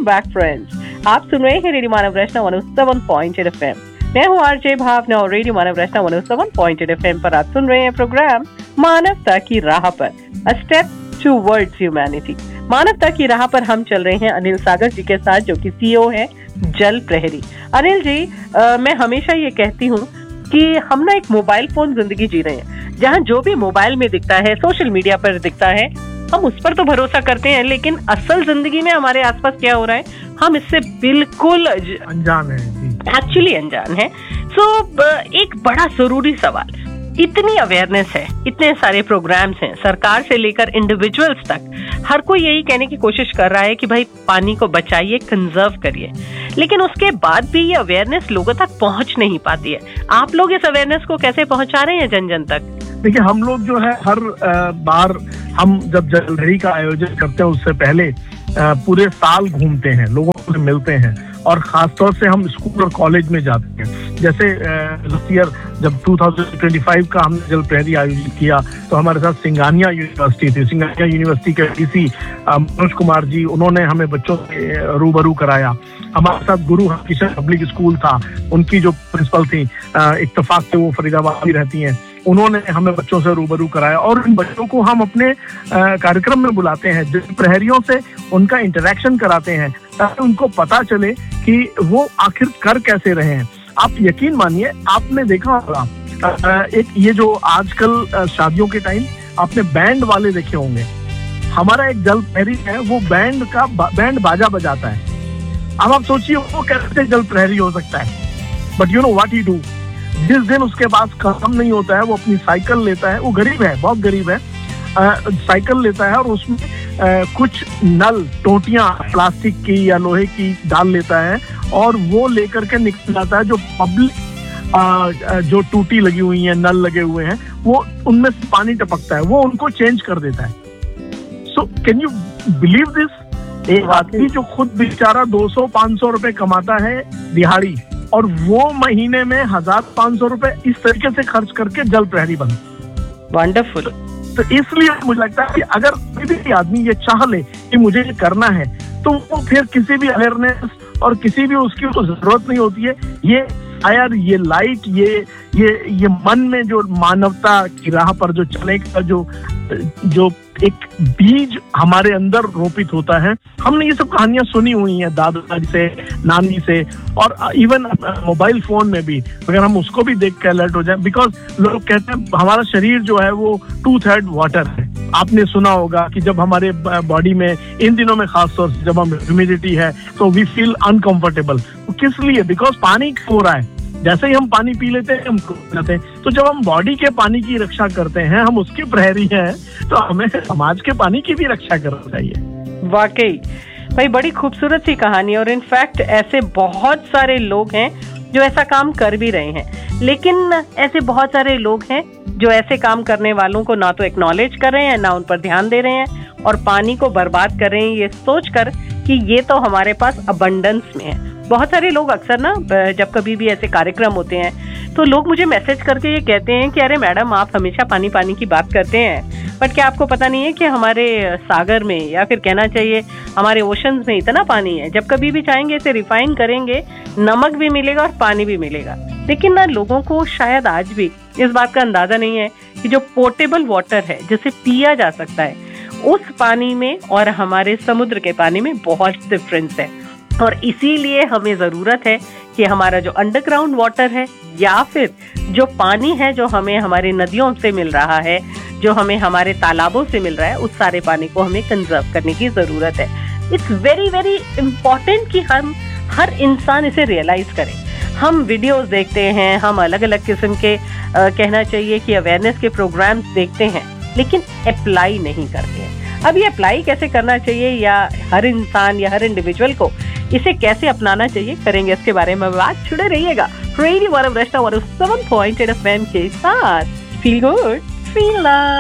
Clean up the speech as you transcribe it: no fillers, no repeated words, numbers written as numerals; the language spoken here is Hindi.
Welcome back friends. आप सुन रहे हैं रेडियो मानव रचना 107.8 FM। मैं हूँ आरजे भावना और रेडियो मानव रचना 107.8 FM पर आप सुन रहे हैं प्रोग्राम मानवता की राह पर, अ स्टेप टुवर्ड्स ह्यूमैनिटी। मानवता की राह पर हम चल रहे हैं अनिल सागर जी के साथ, जो कि सीईओ है जल प्रहरी। अनिल जी, मैं हमेशा ये कहती हूँ कि हम ना एक मोबाइल फोन जिंदगी जी रहे हैं, जहाँ जो भी मोबाइल में दिखता है, सोशल मीडिया पर दिखता है, हम उस पर तो भरोसा करते हैं, लेकिन असल जिंदगी में हमारे आसपास क्या हो रहा है हम इससे बिल्कुल अनजान है, एक्चुअली अनजान है। एक बड़ा जरूरी सवाल, इतनी अवेयरनेस है, इतने सारे प्रोग्राम्स हैं, सरकार से लेकर इंडिविजुअल्स तक हर कोई यही कहने की कोशिश कर रहा है कि भाई पानी को बचाइए, कंजर्व करिए, लेकिन उसके बाद भी ये अवेयरनेस लोगों तक पहुंच नहीं पाती है। आप लोग इस अवेयरनेस को कैसे पहुंचा रहे हैं जन जन तक? देखिए, हम लोग जो है हर बार हम जब जल प्रहरी का आयोजन करते हैं उससे पहले पूरे साल घूमते हैं, लोगों से मिलते हैं, और खासतौर से हम स्कूल और कॉलेज में जाते हैं। जैसे लास्ट ईयर जब 2025 का हमने जल प्रहरी आयोजित किया तो हमारे साथ सिंघानिया यूनिवर्सिटी थी। सिंघानिया यूनिवर्सिटी के डीसी मनोज कुमार जी, उन्होंने हमें बच्चों से रूबरू कराया। हमारे साथ गुरु हरकिशन पब्लिक स्कूल था, उनकी जो प्रिंसिपल थी इत्तेफाक से, वो फरीदाबाद में रहती हैं, उन्होंने हमें बच्चों से रूबरू कराया। और इन बच्चों को हम अपने कार्यक्रम में बुलाते हैं, जल प्रहरियों से उनका इंटरेक्शन कराते हैं, ताकि उनको पता चले कि वो आखिर कर कैसे रहे हैं। आप यकीन मानिए, आपने देखा होगा एक ये जो आजकल शादियों के टाइम आपने बैंड वाले देखे होंगे, हमारा एक जल प्रहरी है, वो बैंड बाजा बजाता है। अब आप सोचिए वो कैसे जल प्रहरी हो सकता है। But you know what he do, जिस दिन उसके पास काम नहीं होता है, वो अपनी साइकिल लेता है, वो गरीब है, बहुत गरीब है, साइकिल लेता है और उसमें कुछ नल टोटियां प्लास्टिक की या लोहे की डाल लेता है, और वो लेकर के निकल जाता है। जो पब्लिक जो टूटी लगी हुई है, नल लगे हुए हैं, वो उनमें से पानी टपकता है, वो उनको चेंज कर देता है। So can you believe this? एक आदमी जो खुद बेचारा 200-500 रुपए कमाता है दिहाड़ी, और वो महीने में 1000-500 रुपए इस तरीके से खर्च करके जल प्रहरी बन। वंडरफुल। तो इसलिए मुझे लगता है कि अगर कोई भी आदमी ये चाह ले कि मुझे ये करना है, तो वो फिर किसी भी अवेयरनेस और किसी भी उसकी तो जरूरत नहीं होती है। ये फायर, ये लाइट, ये मन में जो मानवता की राह पर जो चलने का जो एक बीज हमारे अंदर रोपित होता है। हमने ये सब कहानियां सुनी हुई हैं दादाजी से, नानी से, और इवन मोबाइल फोन में भी अगर हम उसको भी देख के अलर्ट हो जाए, बिकॉज लोग कहते हैं हमारा शरीर जो है वो 2/3 वाटर है। आपने सुना होगा कि जब हमारे बॉडी में इन दिनों में खास तौर से जब हम ह्यूमिडिटी है तो वी फील अनकंफर्टेबल। तो किस लिए? बिकॉज पानी हो रहा है, जैसे ही हम पानी पी लेते हैं हम जाते हैं। तो जब हम बॉडी के पानी की रक्षा करते हैं, हम उसके प्रहरी हैं, तो हमें समाज के पानी की भी रक्षा करना चाहिए। वाकई भाई, बड़ी खूबसूरत सी कहानी। और इनफैक्ट ऐसे बहुत सारे लोग हैं जो ऐसा काम कर भी रहे हैं, लेकिन ऐसे बहुत सारे लोग हैं जो ऐसे काम करने वालों को ना तो एक्नॉलेज कर रहे हैं, ना उन पर ध्यान दे रहे हैं, और पानी को बर्बाद कर रहे हैं ये सोचकर कि ये तो हमारे पास अबंडेंस में है। बहुत सारे लोग अक्सर ना, जब कभी भी ऐसे कार्यक्रम होते हैं तो लोग मुझे मैसेज करके ये कहते हैं कि अरे मैडम, आप हमेशा पानी पानी की बात करते हैं, बट क्या आपको पता नहीं है कि हमारे सागर में, या फिर कहना चाहिए हमारे ओशंस में इतना पानी है, जब कभी भी चाहेंगे इसे रिफाइन करेंगे, नमक भी मिलेगा और पानी भी मिलेगा। लेकिन ना लोगों को शायद आज भी इस बात का अंदाजा नहीं है कि जो पोर्टेबल वाटर है, जिसे पिया जा सकता है, उस पानी में और हमारे समुद्र के पानी में बहुत डिफरेंस है। और इसीलिए हमें जरूरत है कि हमारा जो अंडरग्राउंड वाटर है, या फिर जो पानी है जो हमें हमारी नदियों से मिल रहा है, जो हमें हमारे तालाबों से मिल रहा है, उस सारे पानी को हमें कंजर्व करने की जरूरत है। इट्स वेरी वेरी इम्पोर्टेंट कि हम हर इंसान इसे रियलाइज करें। हम वीडियोस देखते हैं, हम अलग अलग किस्म के कहना चाहिए कि अवेयरनेस के प्रोग्राम्स देखते हैं, लेकिन अप्लाई नहीं करते हैं। अब ये अप्लाई कैसे करना चाहिए, या हर इंसान या हर इंडिविजुअल को इसे कैसे अपनाना चाहिए, करेंगे इसके बारे में बात। जुड़े रहिएगा रेडियो मानव रचना 107.8 FM के साथ। Feel good, feel love.